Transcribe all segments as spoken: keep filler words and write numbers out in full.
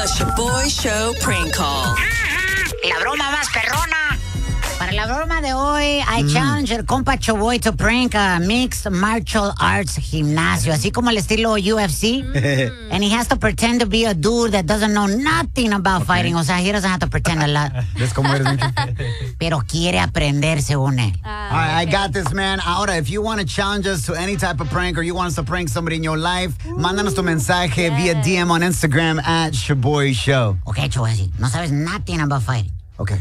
The Shaboy Show prank call. La broma más perrona. Para la broma de hoy, I mm. challenge el compa Chaboy to prank a mixed martial arts gimnasio, así como el estilo U F C. Mm. And he has to pretend to be a dude that doesn't know nothing about okay. fighting. O sea, he doesn't have to pretend a lot. Es como eres mucho. Pero quiere aprender, según él. Uh, All right, I got this, man. Ahora, if you want to challenge us to any type of prank or you want us to prank somebody in your life, Ooh, mándanos tu mensaje yeah. via D M on Instagram at Shaboy Show. Okay, Chaboy, no sabes nothing about fighting. Okay.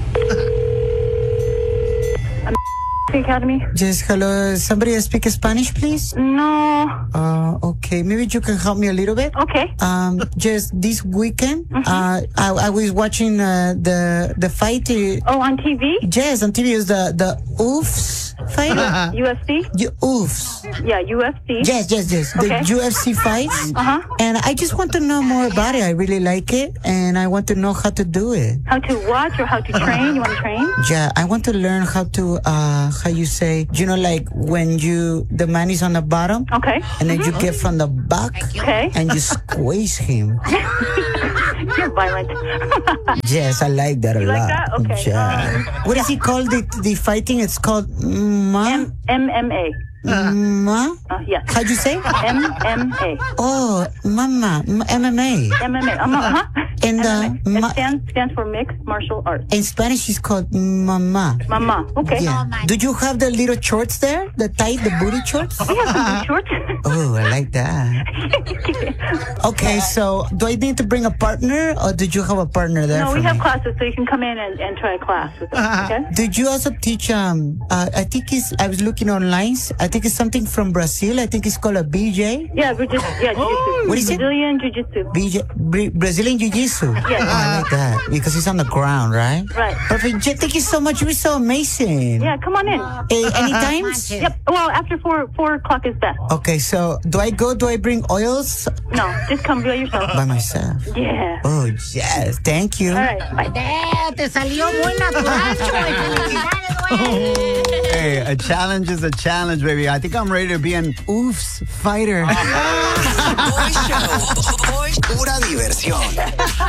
Academy. Yes, hello. Somebody speak Spanish, please? No. Uh, okay, maybe you can help me a little bit. Okay. Um, just this weekend, mm-hmm. uh, I, I was watching uh, the the fight. Uh, oh, on T V? Yes, on T V is the the Oofs fight. U F C? You, Oofs. Yeah, U F C. Yes, yes, yes. Okay. The U F C fights. Uh huh. And I just want to know more about it. I really like it, and I want to know how to do it. How to watch or how to train? You want to train? Yeah, I want to learn how to. Uh, how you say, you know, like when you, the man is on the bottom. Okay. And then mm-hmm. you get from the back. Okay. And you squeeze him. You're violent. Yes, I like that a you lot. Like that? Okay. Yeah. Um, what is it called? The, the fighting? It's called Ma? M- MMA. Uh, Ma? Uh, yes. How'd you say? M M A. Oh, Mama. M M A. M M A. Um, uh-huh. And uh, M M A. ma- it stands, stands for Mixed Martial Arts. In Spanish, it's called Mama. Mama. Okay. Yeah. Oh, Do you have the little shorts there? The tight, the booty shorts? We have some shorts. Oh, I like that. Okay, so do I need to bring a partner, or did you have a partner there? No, for we have me? classes, so you can come in and, and try a class with us. Okay. Did you also teach? Um, uh, I think it's. I was looking online. I think it's something from Brazil. I think it's called a B J. Yeah, we're just yeah, jiu-jitsu. What is it? Brazilian jiu-jitsu. B J, Bra- Brazilian Jiu-Jitsu. Yes. Oh, I like that because it's on the ground, right? Right. Perfect. Jay, thank you so much. You were so amazing. Yeah, come on in. Hey, anytime? Yep. Well, after four four o'clock is best. Okay, so do I go? Do I bring oils? No, just come by yourself. By myself. Yeah. Oh yes, thank you. All right. Bye. Eh, te salió muy natural, Chaboy. Hey, a challenge is a challenge, baby. I think I'm ready to be an Oofs fighter. Shaboy Show. Pura diversión.